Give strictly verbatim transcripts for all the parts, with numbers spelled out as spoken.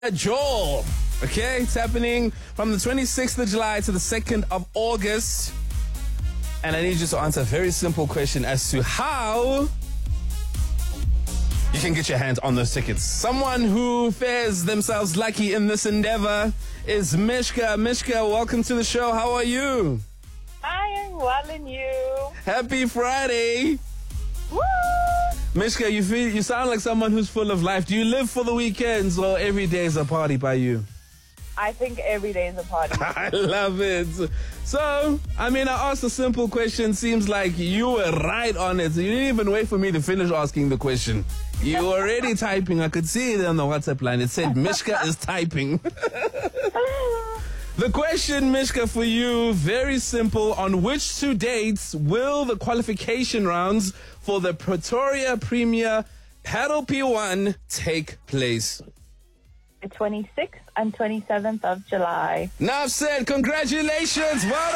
Joel. Okay, it's happening from the twenty-sixth of July to the second of August. And I need you to answer a very simple question as to how you can get your hands on those tickets. Someone who fares themselves lucky in this endeavor is Mishka. Mishka, welcome to the show. How are you? I am well, and you? Happy Friday. Woo! Mishka, you feel you sound like someone who's full of life. Do you live for the weekends or every day is a party by you? I think every day is a party. I love it. So, I mean, I asked a simple question. Seems like you were right on it. So you didn't even wait for me to finish asking the question. You were already typing. I could see it on the WhatsApp line. It said, Mishka is typing. The question, Mishka, for you, very simple. On which two dates will the qualification rounds for the Pretoria Premier Paddle P one take place? The twenty-sixth and twenty-seventh of July. Enough said. Congratulations. Well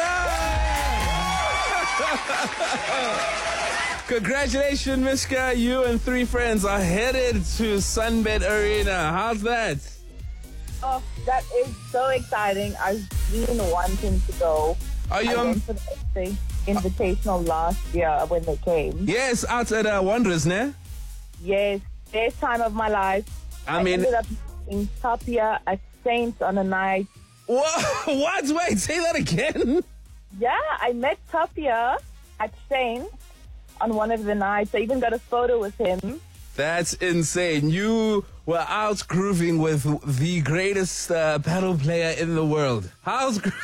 done. Congratulations, Mishka. You and three friends are headed to Sunbet Arena. How's that? Oh, that is so exciting. I've been wanting to go. Are you I um, went for the Invitational last year when they came. Yes, out at uh, Wanderers, ne? Yes, best time of my life. I mean, I ended up in Tapia at Saints on a night. What? What? Wait, say that again. Yeah, I met Tapia at Saints on one of the nights. I even got a photo with him. That's insane. You were out grooving with the greatest uh, paddle player in the world. How's gro-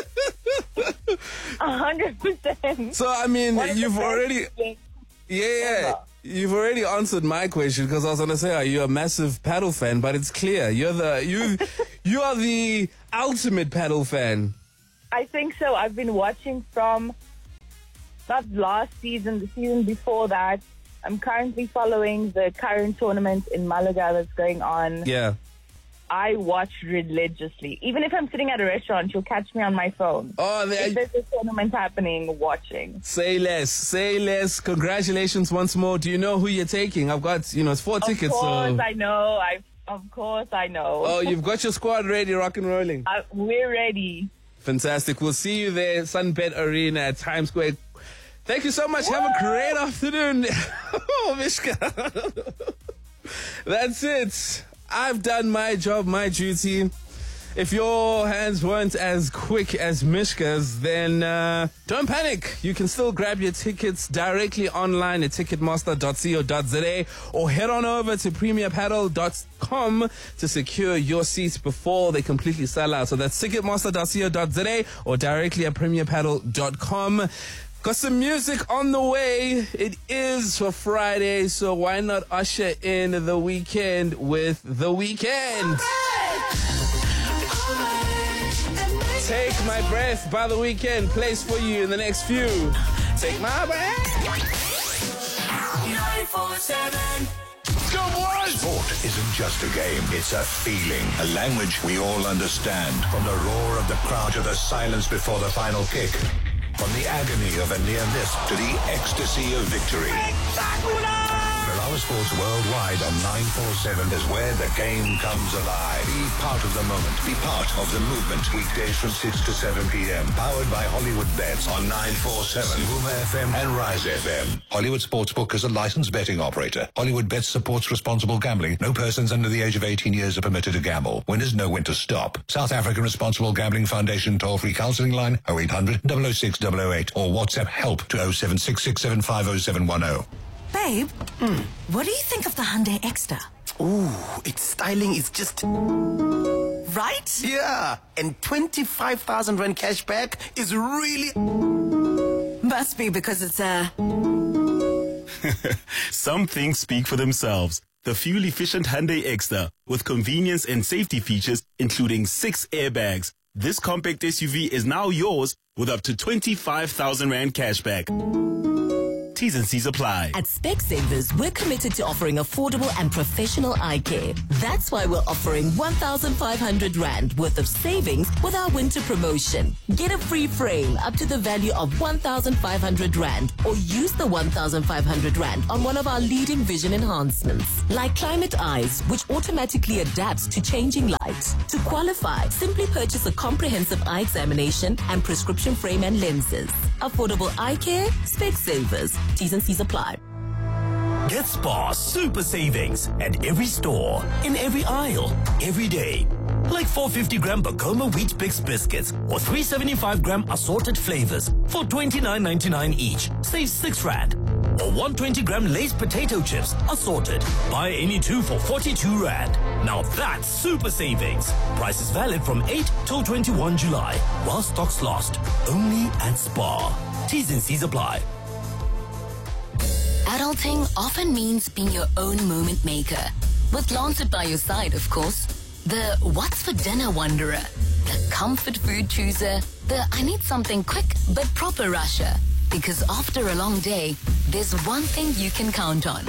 A hundred percent. So, I mean, One of the you've best already... games Yeah, yeah. ever. You've already answered my question because I was going to say, are you a massive paddle fan? But it's clear. You're the... You, you are the ultimate paddle fan. I think so. I've been watching from not last season, the season before that. I'm currently following the current tournament in Malaga that's going on. Yeah. I watch religiously. Even if I'm sitting at a restaurant, you'll catch me on my phone. Oh, If there, there's a tournament happening, watching. say less. Say less. Congratulations once more. Do you know who you're taking? I've got, you know, it's four Of tickets. course, So. I know. I Of course, I know. Oh, you've got your squad ready, rock and rolling. Uh, we're ready. Fantastic. We'll see you there, Sunbet Arena at Times Square. Thank you so much. Woo! Have a great afternoon. Oh, Mishka. That's it. I've done my job, my duty. If your hands weren't as quick as Mishka's, then uh, don't panic. You can still grab your tickets directly online at ticketmaster dot co dot za or head on over to premier paddle dot com to secure your seats before they completely sell out. So that's ticketmaster dot co dot za or directly at premier paddle dot com. Got some music on the way. It is for Friday, so why not usher in the weekend with The Weeknd? Take My Breath by The Weeknd plays for you in the next few. Take my breath. nine four seven. Go boys! Sport isn't just a game, it's a feeling, a language we all understand. From the roar of the crowd to the silence before the final kick. From the agony of a near miss to the ecstasy of victory. Ferrara Sports Worldwide on nine four seven is where the game comes alive. Be part of the moment. Be part of the movement. Weekdays from six to seven p.m. Powered by Hollywood Bets on nine four seven, Boomer F M and Rise F M. Hollywood Sportsbook is a licensed betting operator. Hollywood Bets supports responsible gambling. No persons under the age of eighteen years are permitted to gamble. Winners know when to stop. South African Responsible Gambling Foundation toll-free counseling line oh eight hundred, double oh six, double oh eight or WhatsApp help to oh seven six six seven five oh seven one oh. Babe, mm. what do you think of the Hyundai Extra? Ooh, its styling is just... Right? Yeah, and twenty-five thousand rand cash back is really... Must be because it's a... Some things speak for themselves. The fuel-efficient Hyundai Extra with convenience and safety features including six airbags. This compact S U V is now yours with up to twenty-five thousand rand cashback. T's and C's apply. At Specsavers, we're committed to offering affordable and professional eye care. That's why we're offering one thousand five hundred rand worth of savings with our winter promotion. Get a free frame up to the value of one thousand five hundred rand, or use the one thousand five hundred rand on one of our leading vision enhancements, like Climate Eyes, which automatically adapts to changing light. To qualify, simply purchase a comprehensive eye examination and prescription frame and lenses. Affordable eye care, Specsavers. T's and C's apply. Get Spar super savings at every store, in every aisle, every day. Like four hundred fifty gram Bacoma Wheat Bix biscuits or three hundred seventy-five gram assorted flavors for twenty-nine ninety-nine each. Save six rand. Or one hundred twenty gram Lay's potato chips assorted. Buy any two for forty-two rand. Now that's super savings. Price is valid from eight till twenty-first July while stocks last. Only at Spar. T's and C's apply. Adulting often means being your own moment maker. With Lancet by your side, of course. The what's for dinner wanderer. The comfort food chooser. The I need something quick but proper rusher. Because after a long day, there's one thing you can count on.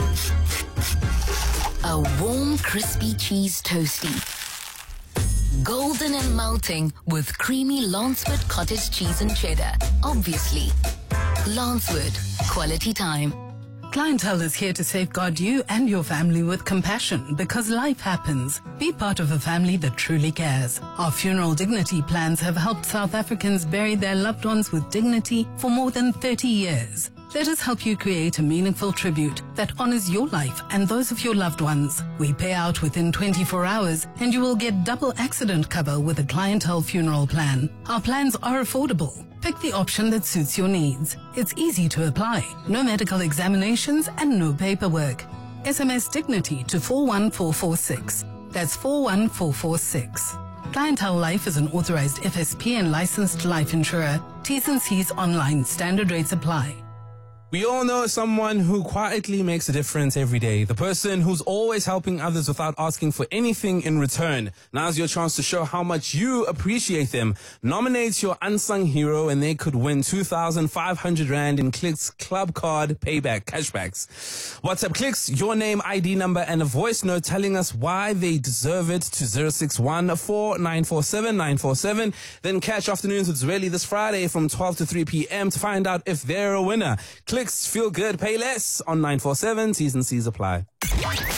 A warm, crispy cheese toastie. Golden and melting with creamy Lancewood cottage cheese and cheddar. Obviously. Lancewood. Quality time. Clientele is here to safeguard you and your family with compassion because life happens. Be part of a family that truly cares. Our funeral dignity plans have helped South Africans bury their loved ones with dignity for more than thirty years. Let us help you create a meaningful tribute that honors your life and those of your loved ones. We pay out within twenty-four hours and you will get double accident cover with a Clientele funeral plan. Our plans are affordable. Pick the option that suits your needs. It's easy to apply. No medical examinations and no paperwork. S M S Dignity to four one four four six. That's four one four four six. Clientele Life is an authorized F S P and licensed life insurer. T's and C's online. Standard rates apply. We all know someone who quietly makes a difference every day. The person who's always helping others without asking for anything in return. Now's your chance to show how much you appreciate them. Nominate your unsung hero and they could win two thousand five hundred rand in Clicks Club Card Payback Cashbacks. WhatsApp Clicks, your name, I D number and a voice note telling us why they deserve it to zero six one four nine four seven nine four seven. Then catch Afternoons with Zweli this Friday from twelve to three p.m. to find out if they're a winner. Clicks, feel good, pay less on nine four seven. T's and C's apply.